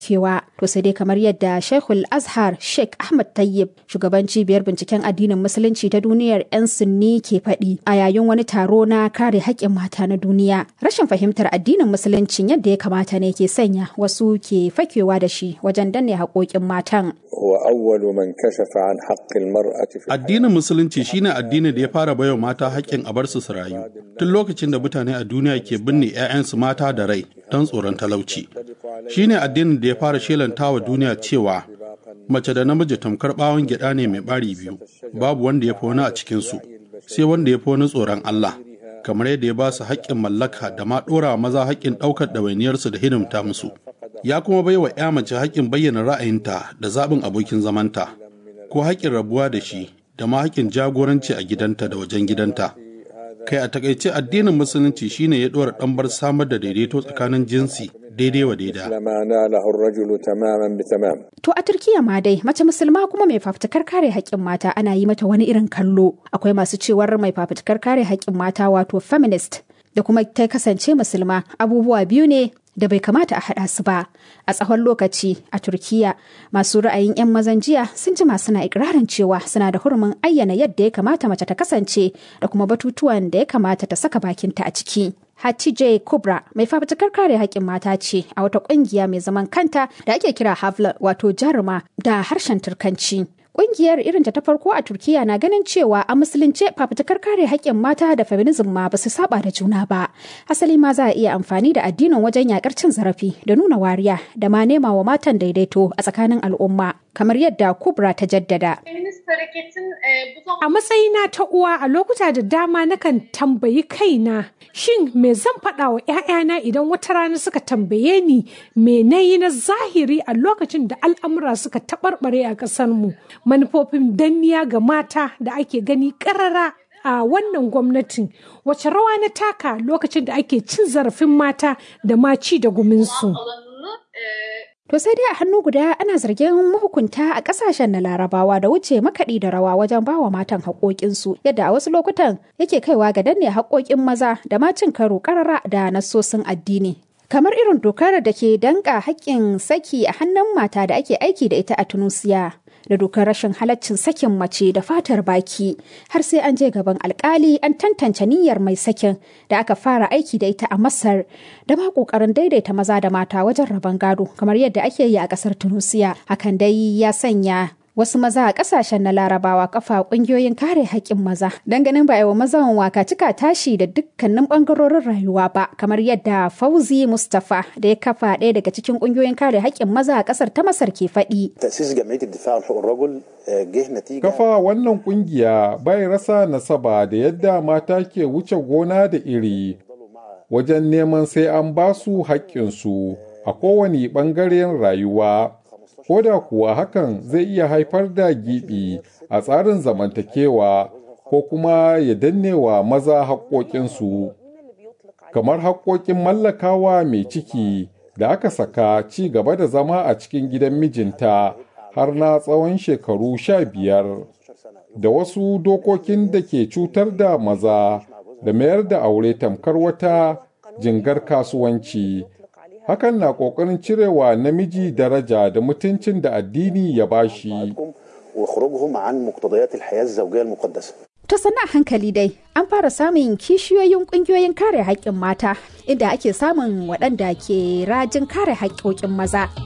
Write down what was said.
kewa. To sai dai kamar yadda Sheikhul Azhar Sheikh Ahmad Tayyib, shugaban cibiyar binciken addinin musulunci ta duniyar 'yan Sunni ke faɗi a yayin wani taro na kare haƙƙin mata na duniya, rashin fahimtar addinin musuluncin yadda ya kamata ne ke sanya wasu ke fakewa da shi wajen danne haƙoƙin matan. Addinin musulunci shine addinin da ya fara baiwa mata haƙƙin a bar su rayu tun lokacin da mutane a duniya ke binne 'ya'yansu mata da rai don tsoron talauci. Shine addinin da ya fara shelantawa duniya cewa mace da namiji tamkar bawon gyaɗa ne mai ɓari biyu, babu wanda ya fi wani a cikinsu sai wanda ya fi wani tsoron Allah, kamar yadda ya ba su haƙƙin mallaka da ma ɗora maza haƙƙin ɗaukar ɗawainiyarsu da hidimta musu. Ya kuma bai wa 'ya mace haƙƙin bayyana ra'ayinta da zaɓin abokin zamanta, ko haƙƙin rabuwa da shi da ma haƙƙin jagoranci a gidanta da wajen gidanta. Kai a takaice addinin musulunci shine ya ɗora ɗambar samar da daidaito tsakanin jinsi daidai wa daida. To a Turkiya ma dai mace musulma kuma mai fafutukar kare haƙƙin mata ana yi mata wani irin kallo. Akwai masu cewar mai fafutukar kare haƙƙin mata wato feminist da kuma ta kasance musulma abubuwa biyu ne da bai kamata a haɗa su ba. A tsawon lokaci a Turkiya masu ra'ayin 'yan mazan jiya sun jima suna ikirarin cewa suna da hurumin ayyana yadda ya kamata mace ta kasance da kuma batutuwan da ya kamata ta saka bakinta a ciki. Hatice Kubra mai fafutukar kare haƙƙin mata ce a wata ƙungiya mai zaman kanta da ake kira Havla wato jaruma da harshen Turkanci. Ƙungiyar irinta ta farko a Turkiya na ganin cewa a musulunce fafutukar kare haƙƙin mata da feminism ma ba su saba da juna ba. Asali ma za a iya amfani da addinin wajen yaƙar cin zarafi da nuna wariya da ma nema wa matan daidaito a tsakanin al'umma, kamar yadda Kubra ta jaddada. A matsayina ta uwa a lokuta da dama nakan tambayi kaina, shin me zan faɗa wa 'ya'yana idan wata rana suka tambaye ni me na yi na zahiri a lokacin da al'amura suka taɓarɓare a ƙasarmu. Manufofin danniya ga mata da ake gani ƙarara a wannan gwamnatin, wace rawa na taka lokacin da ake cin zarafin mata da maci da guminsu. To sai dai a hannu guda ana zargin mahukunta a kasashen na Larabawa da wuce makaɗi da rawa wajen bawa matan haƙoƙinsu, yadda a wasu lokutan yake kaiwa ga danne haƙoƙin maza da ma cin karo ƙarara da nassosin addini. Kamar irin dokar da ke danƙa haƙƙin saki a hannun mata da ake aiki da ita a Tunusiya, da dokar rashin halaccin sakin mace da fatar baki har sai an je gaban alkali an tantance niyyar mai sakin da aka fara aiki da ita a Masar, da ma kokarin daidaita maza da mata wajen rabon gado kamar yadda ake yi a kasar Tunusiya. Hakan dai ya sanya wasu maza a kasashen na Larabawa kafa kungiyoyin kare haƙƙin maza don ganin ba wa mazan waka cika tashi da dukkanin bangarorin rayuwa ba, kamar yadda Fauzi Mustafa da ya kafa ɗaya daga cikin kungiyoyin kare haƙƙin maza a kasar ta Masar ke faɗi. Kafa wannan kungiya bai rasa nasaba da yadda mata ke wuce gona da iri wajen neman sai an ba su haƙƙinsu a kowane ɓangaren rayuwa. Ko da kuwa hakan zai iya haifar da gibi a tsarin zamantakewa ko kuma ya danne wa maza haƙoƙinsu, kamar haƙoƙin mallakawa mai ciki da aka saka ci gaba da zama a cikin gidan mijinta har na tsawon shekaru 15, da wasu dokokin da ke cutar da maza da mayar da aure tamkar wata jingar kasuwanci. Hakan na ƙoƙarin cirewa namiji daraja da mutuncin da addini ya bashi. Ta sana hankali dai an fara samun kishiyoyin ƙungiyoyin kare haƙƙin mata inda ake samun waɗanda ke rajin kare haƙƙoƙin maza.